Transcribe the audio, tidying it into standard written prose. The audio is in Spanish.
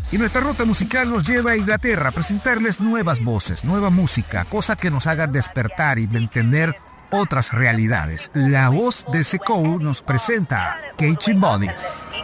Y nuestra ruta musical nos lleva a Inglaterra a presentarles nuevas voces, nueva música, cosa que nos haga despertar y entender otras realidades. La voz de Sekou nos presenta Catchy Bodies.